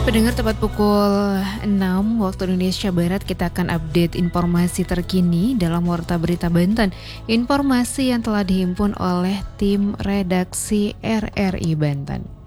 Pendengar, tepat pukul 6 waktu Indonesia Barat, kita akan update informasi terkini dalam Warta Berita Banten. Informasi yang telah dihimpun oleh tim redaksi RRI Banten.